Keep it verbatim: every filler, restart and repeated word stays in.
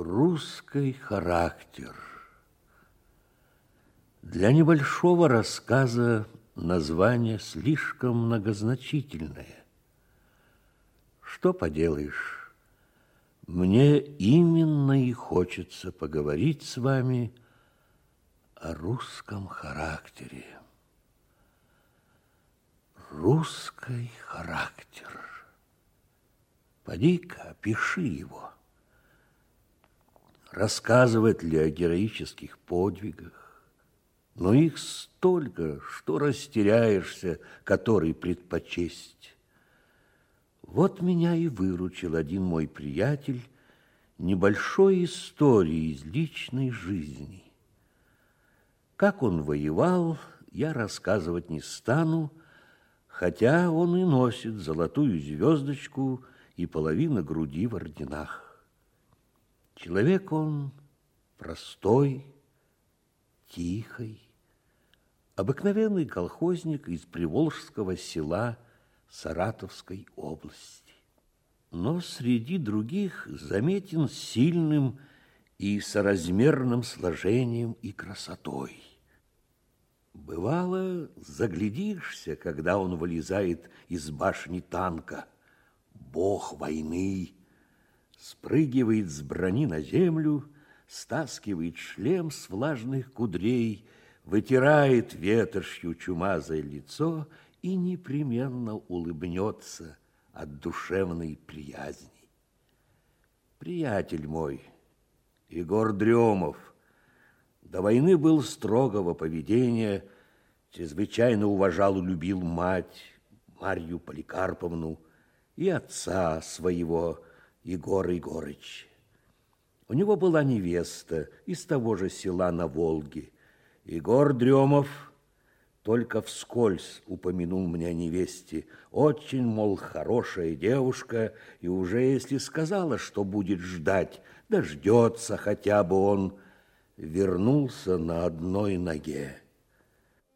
Русский характер. Для небольшого рассказа название слишком многозначительное. Что поделаешь, мне именно и хочется поговорить с вами о русском характере. Русский характер. Поди-ка, опиши его. Рассказывать ли о героических подвигах? Но их столько, что растеряешься, который предпочесть. Вот меня и выручил один мой приятель небольшой историей из личной жизни. Как он воевал, я рассказывать не стану, хотя он и носит золотую звездочку и половину груди в орденах. Человек он простой, тихий, обыкновенный колхозник из приволжского села Саратовской области. Но среди других заметен сильным и соразмерным сложением и красотой. Бывало, заглядишься, когда он вылезает из башни танка, бог войны, спрыгивает с брони на землю, стаскивает шлем с влажных кудрей, вытирает ветошью чумазое лицо и непременно улыбнется от душевной приязни. Приятель мой, Егор Дремов, до войны был строгого поведения, чрезвычайно уважал и любил мать Марью Поликарповну и отца своего Егора Егорыча. У него была невеста из того же села на Волге. Егор Дремов только вскользь упомянул мне о невесте. Очень, мол, хорошая девушка, и уже если сказала, что будет ждать, дождется хотя бы он, вернулся на одной ноге.